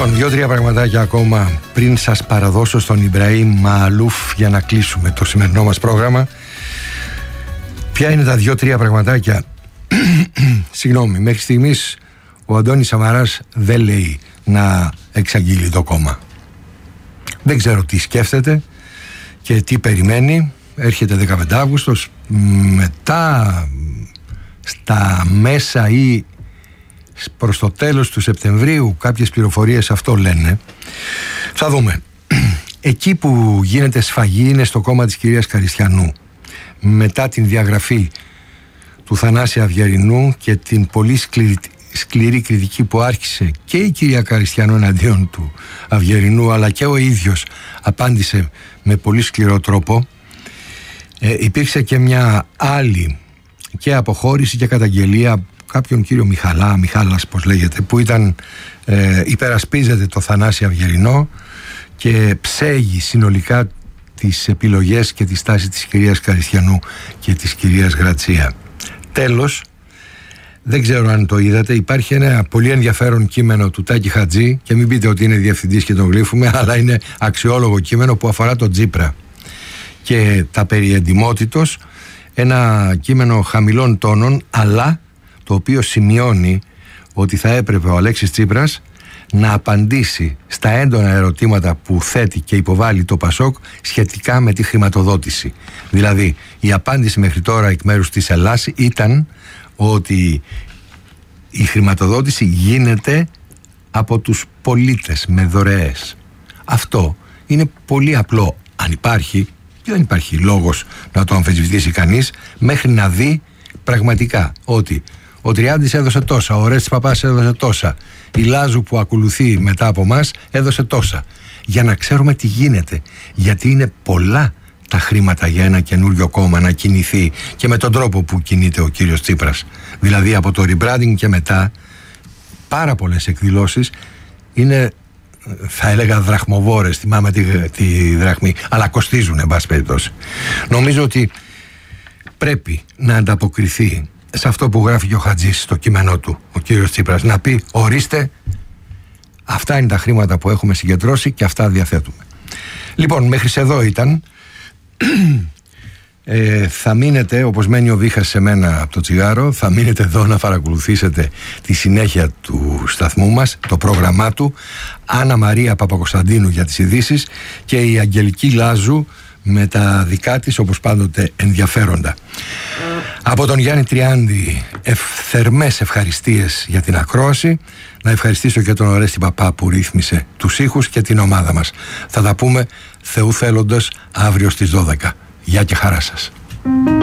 Λοιπόν, 2-3 πραγματάκια ακόμα πριν σας παραδώσω στον Ιμπραήμ Μααλούφ για να κλείσουμε το σημερινό μας πρόγραμμα. Ποια είναι τα 2-3 πραγματάκια? Συγγνώμη, μέχρι στιγμής ο Αντώνης Σαμαράς δεν λέει να εξαγγείλει το κόμμα. Δεν ξέρω τι σκέφτεται και τι περιμένει. Έρχεται 15 Αύγουστος, μετά στα μέσα ή προς το τέλος του Σεπτεμβρίου, κάποιες πληροφορίες αυτό λένε. Θα δούμε. Εκεί που γίνεται σφαγή είναι στο κόμμα της κυρίας Καριστιανού. Μετά την διαγραφή του Θανάση Αυγερινού και την πολύ σκληρή κριτική που άρχισε και η κυρία Καριστιανού εναντίον του Αυγερινού, αλλά και ο ίδιος απάντησε με πολύ σκληρό τρόπο, υπήρξε και μια άλλη και αποχώρηση και καταγγελία κάποιον κύριο Μιχάλας πως λέγεται, που ήταν υπερασπίζεται το Θανάση Αυγερινό και ψέγει συνολικά τις επιλογές και τη στάση της κυρίας Καριστιανού και της κυρίας Γρατσία. Τέλος, δεν ξέρω αν το είδατε, υπάρχει ένα πολύ ενδιαφέρον κείμενο του Τάκη Χατζή, και μην πείτε ότι είναι διευθυντής και τον γλύφουμε, αλλά είναι αξιόλογο κείμενο που αφορά τον Τσίπρα και τα περί εντιμότητος, ένα κείμενο χαμηλών τόνων, αλλά το οποίο σημειώνει ότι θα έπρεπε ο Αλέξης Τσίπρας να απαντήσει στα έντονα ερωτήματα που θέτει και υποβάλλει το ΠΑΣΟΚ σχετικά με τη χρηματοδότηση. Δηλαδή, η απάντηση μέχρι τώρα εκ μέρους της Ελλάς ήταν ότι η χρηματοδότηση γίνεται από τους πολίτες με δωρεές. Αυτό είναι πολύ απλό, αν υπάρχει, και δεν υπάρχει λόγος να το αμφισβητήσει κανείς, μέχρι να δει πραγματικά ότι ο Τριάντης έδωσε τόσα, ο Ορέστης Παπάς έδωσε τόσα, η Λάζου που ακολουθεί μετά από μας έδωσε τόσα. Για να ξέρουμε τι γίνεται, γιατί είναι πολλά τα χρήματα για ένα καινούριο κόμμα να κινηθεί και με τον τρόπο που κινείται ο κύριος Τσίπρας. Δηλαδή από το rebranding και μετά, πάρα πολλές εκδηλώσεις είναι, θα έλεγα, δραχμοβόρες, θυμάμαι τη δραχμή, αλλά κοστίζουν εν πάση περιπτώσει. Νομίζω ότι πρέπει να ανταποκριθεί σε αυτό που γράφει και ο Χατζής στο κείμενό του, ο κύριος Τσίπρας, να πει: ορίστε, αυτά είναι τα χρήματα που έχουμε συγκεντρώσει και αυτά διαθέτουμε. Λοιπόν, μέχρι εδώ ήταν. Θα μείνετε, όπως μένει ο Βίχας σε μένα από το τσιγάρο, θα μείνετε εδώ να παρακολουθήσετε τη συνέχεια του σταθμού μας, το πρόγραμμά του. Άννα Μαρία Παπακοσταντίνου για τις ειδήσεις και η Αγγελική Λάζου με τα δικά της, όπως πάντοτε, ενδιαφέροντα. Από τον Γιάννη Τριάντη, θερμές ευχαριστίες για την ακρόαση. Να ευχαριστήσω και τον Ορέστη Παπά που ρύθμισε τους ήχους και την ομάδα μας. Θα τα πούμε, Θεού θέλοντας, αύριο στις 12. Γεια και χαρά σας.